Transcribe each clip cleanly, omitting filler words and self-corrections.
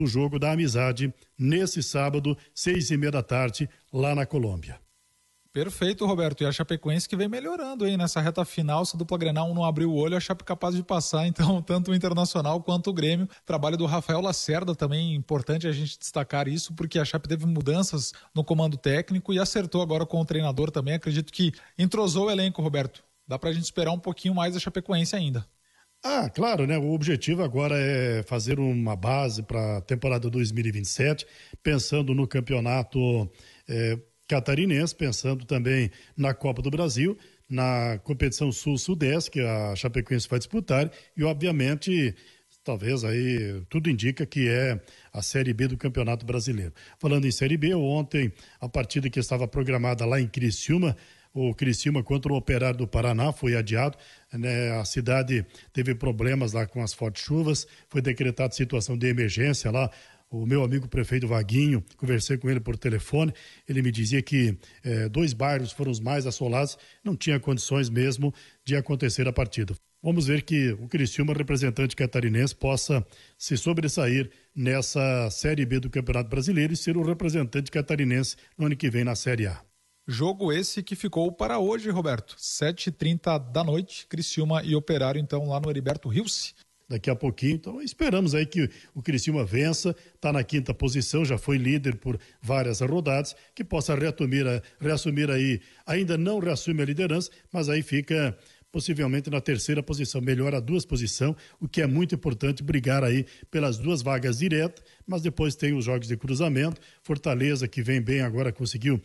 o jogo da amizade nesse sábado, 6:30 da tarde, lá na Colômbia. Perfeito, Roberto. E a Chapecoense que vem melhorando, hein? Nessa reta final, se a dupla Grenal não abriu o olho, a Chape capaz de passar, então, tanto o Internacional quanto o Grêmio. Trabalho do Rafael Lacerda também, importante a gente destacar isso, porque a Chape teve mudanças no comando técnico e acertou agora com o treinador também. Acredito que entrosou o elenco, Roberto. Dá pra gente esperar um pouquinho mais da Chapecoense ainda. Claro, né? O objetivo agora é fazer uma base para a temporada 2027, pensando no campeonato catarinense, pensando também na Copa do Brasil, na competição Sul-Sudeste, que a Chapecoense vai disputar, e obviamente, talvez aí, tudo indica que é a Série B do Campeonato Brasileiro. Falando em Série B, ontem, a partida que estava programada lá em Criciúma, o Criciúma contra o Operário do Paraná foi adiado, né? A cidade teve problemas lá com as fortes chuvas, foi decretada situação de emergência lá. O meu amigo prefeito Vaguinho, conversei com ele por telefone, ele me dizia que 2 bairros foram os mais assolados, não tinha condições mesmo de acontecer a partida. Vamos ver que o Criciúma, representante catarinense, possa se sobressair nessa Série B do Campeonato Brasileiro e ser o representante catarinense no ano que vem na Série A. Jogo esse que ficou para hoje, Roberto, 7h30 da noite, Criciúma e Operário, então, lá no Heriberto Rilse. Daqui a pouquinho, então esperamos aí que o Criciúma vença, está na 5ª posição, já foi líder por várias rodadas, que possa reassumir aí, ainda não reassume a liderança, mas aí fica possivelmente na 3ª posição, melhora 2 posições, o que é muito importante, brigar aí pelas 2 vagas diretas, mas depois tem os jogos de cruzamento, Fortaleza que vem bem agora, conseguiu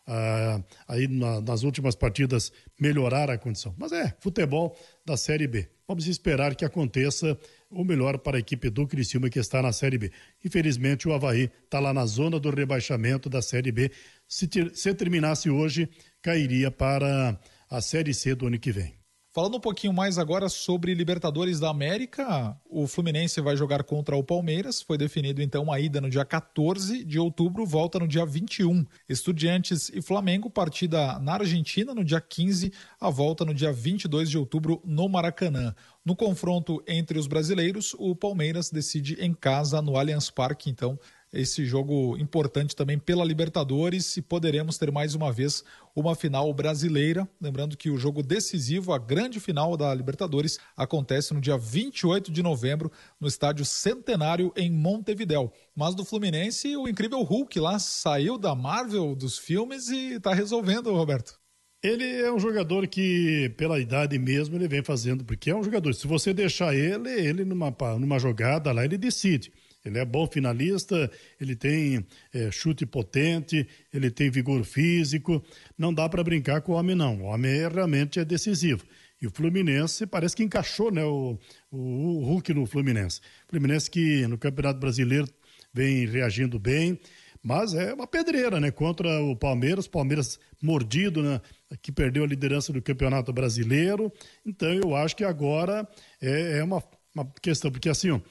aí nas últimas partidas melhorar a condição, mas futebol da Série B. Vamos esperar que aconteça o melhor para a equipe do Criciúma que está na Série B. Infelizmente o Avaí está lá na zona do rebaixamento da Série B. Se terminasse hoje, cairia para a Série C do ano que vem. Falando um pouquinho mais agora sobre Libertadores da América, o Fluminense vai jogar contra o Palmeiras, foi definido então a ida no dia 14 de outubro, volta no dia 21. Estudiantes e Flamengo, partida na Argentina no dia 15, a volta no dia 22 de outubro no Maracanã. No confronto entre os brasileiros, o Palmeiras decide em casa no Allianz Parque, então esse jogo importante também pela Libertadores e poderemos ter mais uma vez uma final brasileira. Lembrando que o jogo decisivo, a grande final da Libertadores, acontece no dia 28 de novembro no Estádio Centenário em Montevidéu. Mas do Fluminense, o incrível Hulk lá saiu da Marvel, dos filmes e está resolvendo, Roberto. Ele é um jogador que, pela idade mesmo, ele vem fazendo, porque é um jogador, se você deixar ele numa jogada lá, ele decide. Ele é bom finalista, ele tem chute potente, ele tem vigor físico, não dá para brincar com o homem não, o homem realmente é decisivo. E o Fluminense parece que encaixou, né, o Hulk no Fluminense. Fluminense que no Campeonato Brasileiro vem reagindo bem, mas é uma pedreira, né, contra o Palmeiras mordido, né, que perdeu a liderança do Campeonato Brasileiro. Então eu acho que agora é uma questão, porque assim, ó,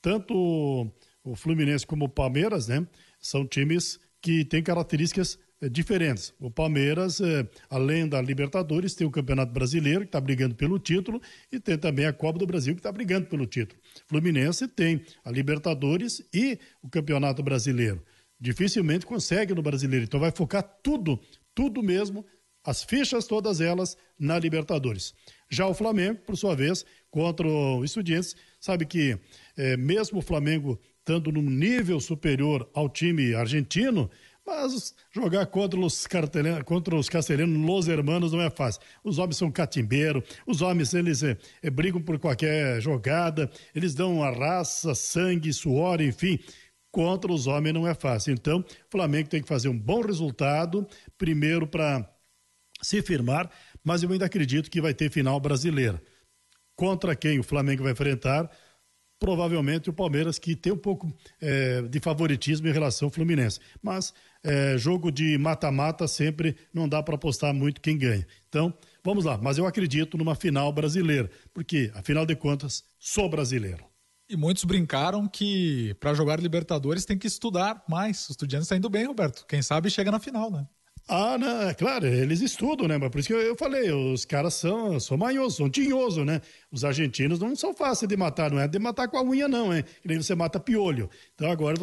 tanto o Fluminense como o Palmeiras, né, são times que têm características diferentes. O Palmeiras, além da Libertadores, tem o Campeonato Brasileiro, que está brigando pelo título, e tem também a Copa do Brasil, que está brigando pelo título. O Fluminense tem a Libertadores e o Campeonato Brasileiro. Dificilmente consegue no Brasileiro, então vai focar tudo mesmo, as fichas todas elas na Libertadores. Já o Flamengo, por sua vez, contra o Estudiantes, sabe que mesmo o Flamengo estando num nível superior ao time argentino, mas jogar contra os castelhanos, los hermanos, não é fácil. Os homens são catimbeiros, os homens eles brigam por qualquer jogada, eles dão a raça, sangue, suor, enfim. Contra os homens não é fácil. Então, o Flamengo tem que fazer um bom resultado, primeiro para se firmar, mas eu ainda acredito que vai ter final brasileira. Contra quem o Flamengo vai enfrentar? Provavelmente o Palmeiras, que tem um pouco de favoritismo em relação ao Fluminense. Mas jogo de mata-mata sempre não dá para apostar muito quem ganha. Então, vamos lá. Mas eu acredito numa final brasileira, porque, afinal de contas, sou brasileiro. E muitos brincaram que para jogar Libertadores tem que estudar mais. O Estudiantes está indo bem, Roberto. Quem sabe chega na final, né? Ah, não, é claro, eles estudam, né? Mas por isso que eu falei, os caras são manhosos, são tinhosos, né? Os argentinos não são fáceis de matar, não é de matar com a unha, não, hein? Que nem você mata piolho. Então agora